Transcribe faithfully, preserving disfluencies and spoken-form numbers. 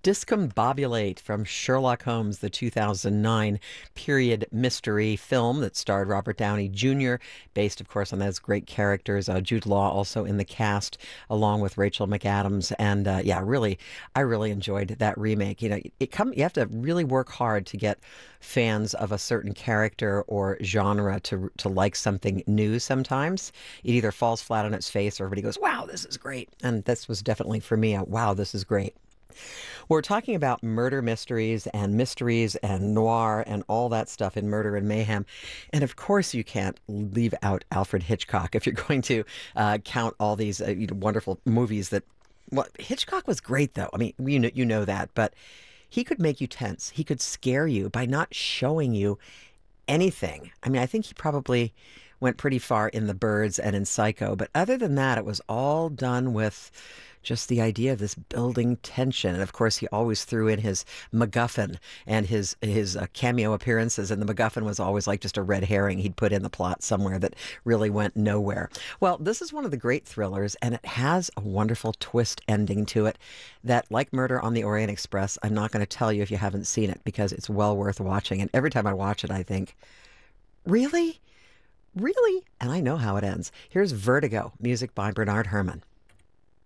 Discombobulate from Sherlock Holmes, the two thousand nine period mystery film that starred Robert Downey Junior, based, of course, on those great characters. Uh, Jude Law also in the cast, along with Rachel McAdams. And uh, yeah, really, I really enjoyed that remake. You know, it come you have to really work hard to get fans of a certain character or genre to to like something new. Sometimes it either falls flat on its face, or everybody goes, "Wow, this is great," and this was definitely for me a "Wow, this is great." We're talking about murder mysteries and mysteries and noir and all that stuff in Murder and Mayhem. And of course, you can't leave out Alfred Hitchcock if you're going to uh, count all these uh, you know, wonderful movies that. Well, Hitchcock was great, though. I mean, you know, you know that, but he could make you tense. He could scare you by not showing you anything. I mean, I think he probably went pretty far in The Birds and in Psycho, but other than that, it was all done with just the idea of this building tension. And of course, he always threw in his MacGuffin and his his uh, cameo appearances, and the MacGuffin was always like just a red herring he'd put in the plot somewhere that really went nowhere. Well, this is one of the great thrillers, and it has a wonderful twist ending to it that, like Murder on the Orient Express, I'm not going to tell you if you haven't seen it because it's well worth watching. And every time I watch it, I think, really? Really? And I know how it ends. Here's Vertigo, music by Bernard Herrmann.